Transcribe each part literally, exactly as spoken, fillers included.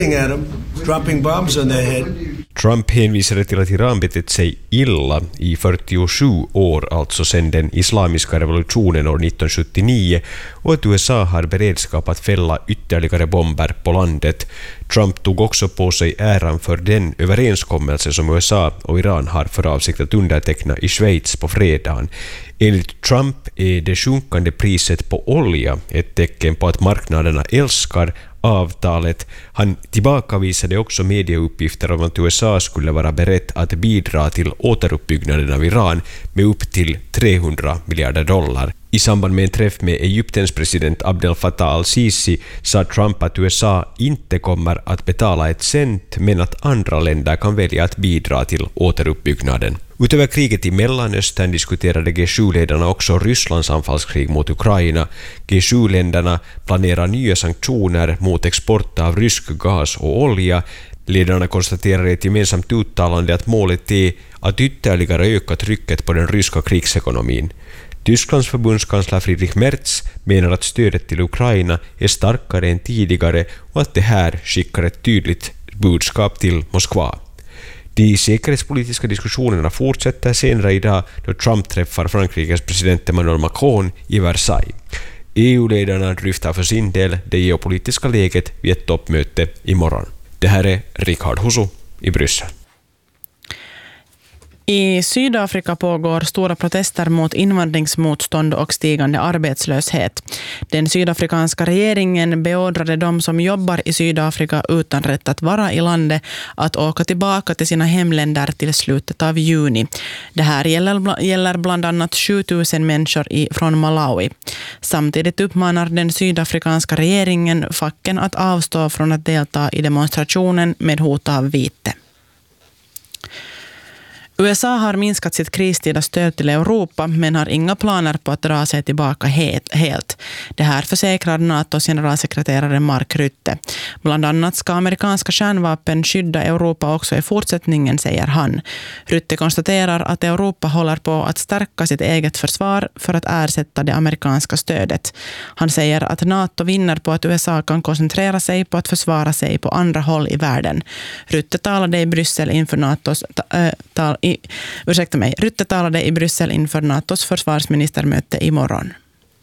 at them, dropping bombs on their head. Trump hänvisade till att Iran betett sig illa i fyrtiosju år, alltså sedan den islamiska revolutionen år nittonhundrasjuttionio, och att U S A har beredskap att fälla ytterligare bomber på landet. Trump tog också på sig äran för den överenskommelse som U S A och Iran har för avsikt att underteckna i Schweiz på fredagen. Enligt Trump är det sjunkande priset på olja ett tecken på att marknaderna älskar avtalet. Han tillbakavisade också medieuppgifter om att U S A skulle vara berett att bidra till återuppbyggnaden av Iran med upp till trehundra miljarder dollar. I samband med en träff med Egyptens president Abdel Fattah al-Sisi sa Trump att U S A inte kommer att betala ett cent, men att andra länder kan välja att bidra till återuppbyggnaden. Utöver kriget i Mellanöstern diskuterade G sju-ledarna också Rysslands anfallskrig mot Ukraina. G sju-länderna planerar nya sanktioner mot export av rysk gas och olja. Ledarna konstaterar i ett gemensamt uttalande att målet är att ytterligare öka trycket på den ryska krigsekonomin. Tysklands förbundskansler Friedrich Merz menar att stödet till Ukraina är starkare än tidigare och att det här skickar ett tydligt budskap till Moskva. De säkerhetspolitiska diskussionerna fortsätter senare idag då Trump träffar Frankrikes president Emmanuel Macron i Versailles. E U-ledarna dryftar för sin del det geopolitiska läget vid ett toppmöte imorgon. Det här är Richard Husu i Bryssel. I Sydafrika pågår stora protester mot invandringsmotstånd och stigande arbetslöshet. Den sydafrikanska regeringen beordrade de som jobbar i Sydafrika utan rätt att vara i landet att åka tillbaka till sina hemländer till slutet av juni. Det här gäller bland annat sjutusen människor i, från Malawi. Samtidigt uppmanar den sydafrikanska regeringen facken att avstå från att delta i demonstrationen med hot av vite. U S A har minskat sitt kristida stöd till Europa men har inga planer på att dra sig tillbaka helt. Det här försäkrar NATOs generalsekreterare Mark Rutte. Bland annat ska amerikanska kärnvapen skydda Europa också i fortsättningen, säger han. Rutte konstaterar att Europa håller på att stärka sitt eget försvar för att ersätta det amerikanska stödet. Han säger att NATO vinner på att U S A kan koncentrera sig på att försvara sig på andra håll i världen. Rutte talade i Bryssel inför NATOs äh, tal, i Ursäkta mig, Rutte talade i Bryssel inför NATOs försvarsministermöte imorgon.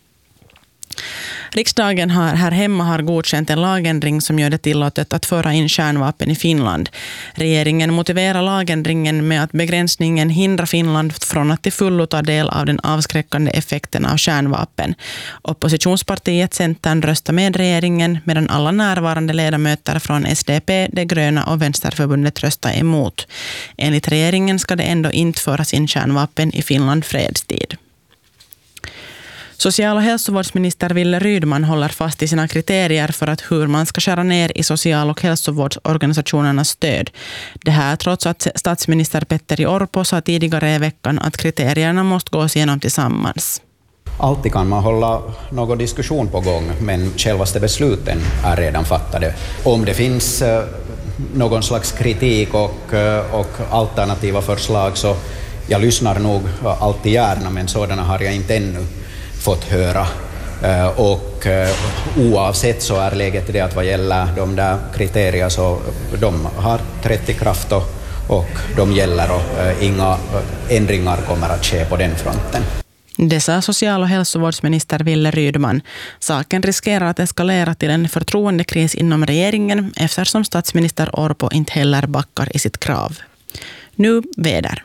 Riksdagen har, här hemma har godkänt en lagändring som gör det tillåtet att föra in kärnvapen i Finland. Regeringen motiverar lagändringen med att begränsningen hindrar Finland från att till fullo ta del av den avskräckande effekten av kärnvapen. Oppositionspartiet Centern röstar med regeringen medan alla närvarande ledamöter från S D P, Det gröna och Vänsterförbundet röstar emot. Enligt regeringen ska det ändå inte föras in kärnvapen i Finland fredstid. Social- och hälsovårdsminister Wille Rydman håller fast i sina kriterier för att hur man ska skära ner i social- och hälsovårdsorganisationernas stöd. Det här trots att statsminister Petteri Orpo sa tidigare i veckan att kriterierna måste gås igenom tillsammans. Alltid kan man hålla någon diskussion på gång, men självaste besluten är redan fattade. Om det finns någon slags kritik och, och alternativa förslag så jag lyssnar nog alltid gärna, men sådana har jag inte ännu fått höra. Och oavsett så är läget det att vad gäller de där kriterierna så de har trätt i kraft och, och de gäller och inga ändringar kommer att ske på den fronten. Det sa social- och hälsovårdsminister Wille Rydman. Saken riskerar att eskalera till en förtroendekris inom regeringen eftersom statsminister Orpo inte heller backar i sitt krav. Nu väder.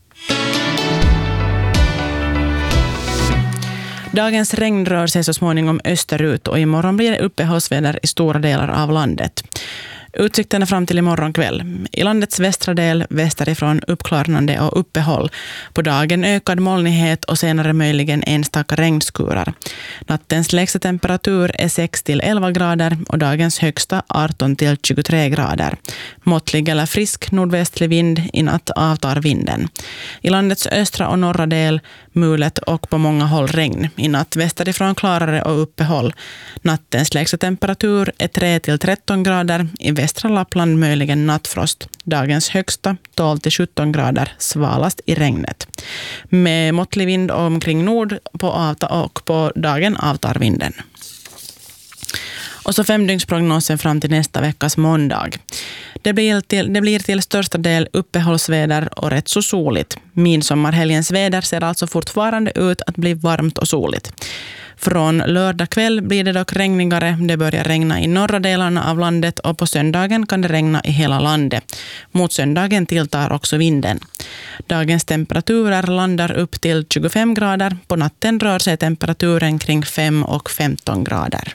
Dagens regn rör sig så småningom österut och imorgon blir det uppehållsväder i stora delar av landet. Utsikten är fram till imorgon kväll. I landets västra del västerifrån uppklarnande och uppehåll. På dagen ökad molnighet och senare möjligen enstaka regnskurar. Nattens lägsta temperatur är sex till elva grader och dagens högsta arton till tjugotre grader. Måttlig eller frisk nordvästlig vind, i natt avtar vinden. I landets östra och norra del mulet och på många håll regn. I natt västerifrån klarare och uppehåll. Nattens lägsta temperatur är tre till tretton grader. I västra Lappland möjligen nattfrost. Dagens högsta tolv till sjutton grader, svalast i regnet. Med måttlig vind omkring nord på avta och på dagen avtar vinden. Och så femdygnsprognosen fram till nästa veckas måndag. Det blir till, det blir till största del uppehållsväder och rätt så soligt. Midsommarhelgens väder ser alltså fortfarande ut att bli varmt och soligt. Från lördag kväll blir det dock regnigare. Det börjar regna i norra delarna av landet och på söndagen kan det regna i hela landet. Mot söndagen tilltar också vinden. Dagens temperaturer landar upp till tjugofem grader. På natten rör sig temperaturen kring fem och femton grader.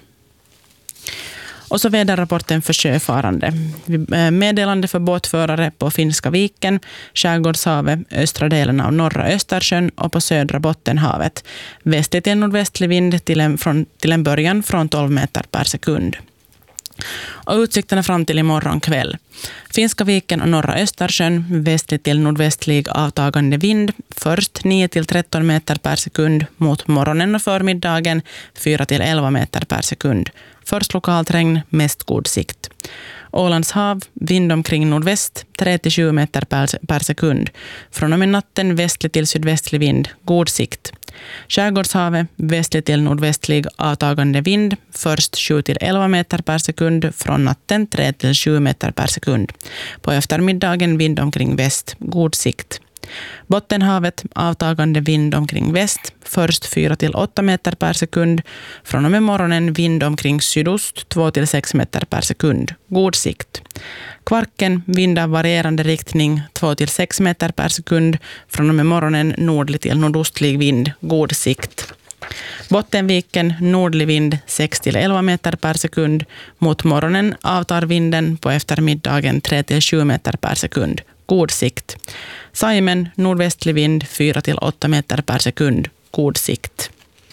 Och så väderrapporten för sjöfarande. Meddelande för båtförare på Finska viken, Skärgårdshavet, östra delen av norra Östersjön och på södra Bottenhavet. Västlig till nordvästlig vind till en, från, till en början från tolv meter per sekund. Och utsikterna fram till imorgon kväll. Finska viken och norra Östersjön, västlig till nordvästlig avtagande vind, först nio till tretton meter per sekund, mot morgonen och förmiddagen fyra till elva meter per sekund. Först lokalt regn, mest god sikt. Ålands hav, vind omkring nordväst, tre till sju meter per, per sekund. Från och med natten västlig till sydvästlig vind, god sikt. Skärgårdshavet, västlig till nordvästlig avtagande vind, först sju till elva meter per sekund, från natten tre till sju meter per sekund. På eftermiddagen vind omkring väst, god sikt. Bottenhavet, avtagande vind omkring väst, först fyra till åtta meter per sekund. Från och med morgonen vind omkring sydost, två till sex meter per sekund, god sikt. Kvarken, vind av varierande riktning, två till sex meter per sekund. Från och med morgonen nordlig till nordostlig vind, god sikt. Bottenviken, nordlig vind, sex till elva meter per sekund. Mot morgonen avtar vinden, på eftermiddagen tre till sju meter per sekund, god sikt. Saimen, nordvästlig vind, fyra till åtta meter per sekund, god sikt.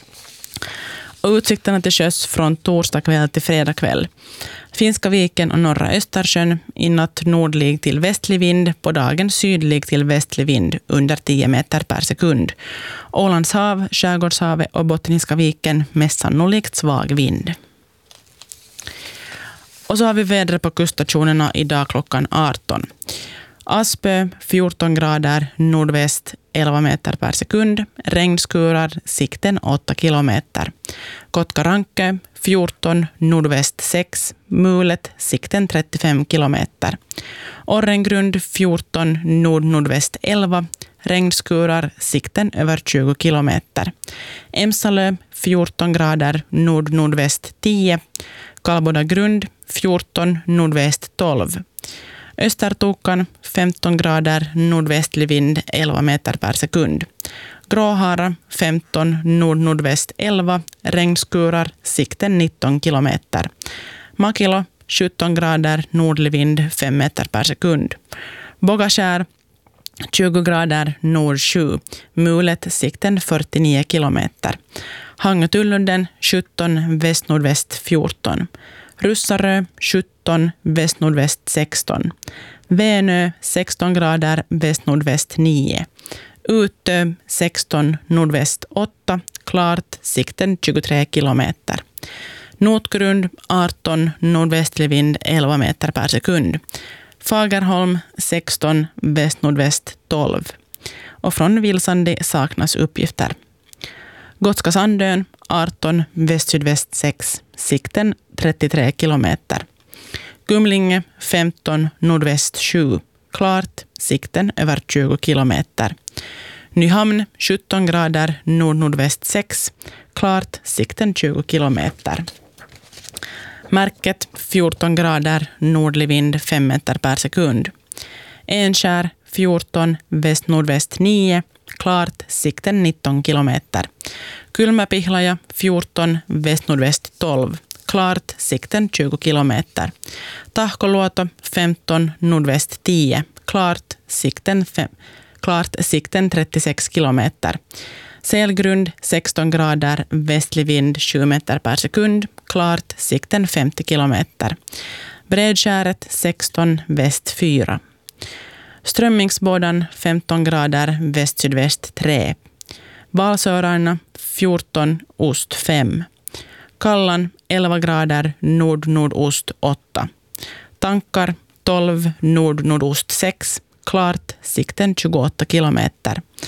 Och utsikterna till sjöss från torsdag kväll till fredag kväll. Finska viken och norra Östersjön, i natt nordlig till västlig vind, på dagen sydlig till västlig vind, under tio meter per sekund. Ålands hav, Skärgårdshavet och Bottniska viken, mest sannolikt svag vind. Och så har vi vädret på kuststationerna idag klockan arton. Aspö fjorton grader, nordväst elva meter per sekund, regnskurar, sikten åtta kilometer. Kotkarankö fjorton, nordväst sex, Mulet, sikten trettiofem kilometer. Orrengrund fjorton, nord-nordväst elva, regnskurar, sikten över tjugo kilometer. Emsalö fjorton grader, nord-nordväst tio, Kalbodagrund fjorton, nordväst tolv. Östertokan femton grader, nordvästlig vind elva meter per sekund. Gråhara femton, nord-nordväst elva, regnskurar, sikten nitton kilometer. Makilo sjutton grader, nordlig vind fem meter per sekund. Bogaskär tjugo grader, nord sju, Mulet, sikten fyrtionio kilometer. Hangötullunden sjutton, väst-nordväst fjorton. Russarö sjutton, väst-nordväst sexton. Vänö sexton grader, väst-nordväst nio. Utö sexton, nordväst åtta, klart, sikten tjugotre kilometer. Notgrund arton, nordvästlig vind elva meter per sekund. Fagerholm sexton, väst-nordväst tolv. Och från Vilsandi saknas uppgifter. Gotska Sandön arton, väst-sydväst sex, sikten trettiotre kilometer. Kumlinge femton, nordväst sju, klart, sikten över tjugo kilometer. Nyhamn sjutton grader, nord-nordväst sex, klart, sikten tjugo kilometer. Märket fjorton grader, nordlig vind fem meter per sekund. Enskär fjorton, väst-nordväst nio, klart, sikten nitton kilometer. Kylmäpihlaja fjorton, väst-nordväst tolv, klart, sikten tjugo kilometer. Tahkoluoto femton, nordväst tio, klart, sikten fem, klart, sikten trettiosex kilometer. Selgrund sexton grader, västlig vind sju meter per sekund, klart, sikten femtio kilometer. Bredskäret sexton, väst fyra. Strömmingsbådan femton grader, väst-sydväst tre. Valsöarna fjorton, ost fem. Kallan elva grader, nord-nordost åtta. Tankar tolv, nord-nordost sex, klart, sikten tjugoåtta kilometer.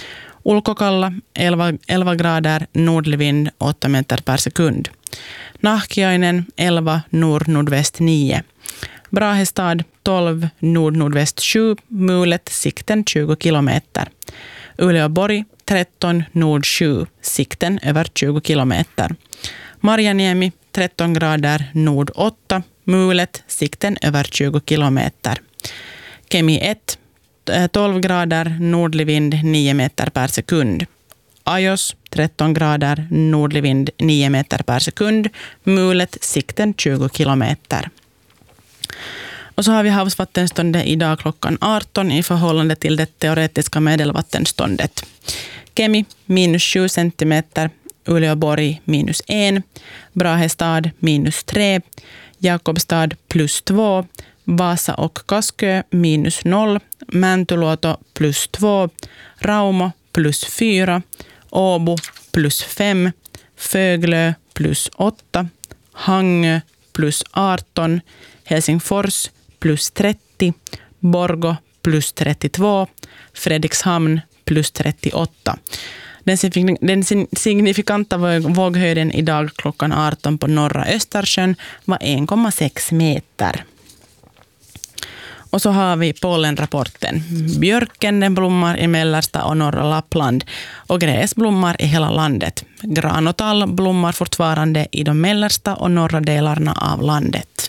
Ulkokalla elva, elva grader nordlig vind åtta meter per sekund. Nahkiainen elva nord-nordväst nio. Brahestad tolv nord-nordväst sju, mulet sikten tjugo kilometer. Uleåborg tretton nord sju, sikten över tjugo kilometer. Marjaniemi tretton grader nord åtta, mulet sikten över tjugo kilometer. Kemi ett tolv grader nordlig vind nio meter per sekund. Ajos tretton grader nordlig vind nio meter per sekund, mulet sikten tjugo kilometer. Och så har vi havsvattenståndet idag klockan arton i förhållande till det teoretiska medelvattenståndet. Kemi minus sju centimeter, Uleåborg minus en, Brahestad minus tre, Jakobstad plus två, Vasa och Kaskö minus noll, Mäntyluoto plus två, Raumo plus fyra, Åbo plus fem, Föglö plus åtta, Hangö plus arton, Helsingfors plus trettio, Borgo plus trettiotvå, Fredrikshamn plus trettioåtta. Den, den signifikanta våghöjden idag klockan arton på norra Östersjön var en komma sex meter. Och så har vi pollenrapporten. Björken den blommar i mellersta och norra Lappland och gräs blommar i hela landet. Gran och tall blommar fortfarande i de mellersta och norra delarna av landet.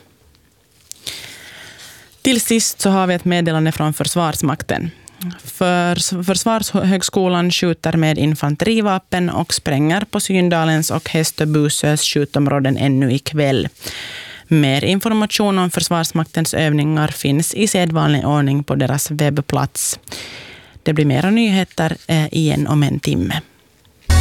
Till sist så har vi ett meddelande från Försvarsmakten. För Försvarshögskolan skjuter med infanterivapen och spränger på Syndalens och Hästöbusös skjutområden ännu ikväll. Mer information om Försvarsmaktens övningar finns i sedvanlig ordning på deras webbplats. Det blir mera nyheter igen om en timme.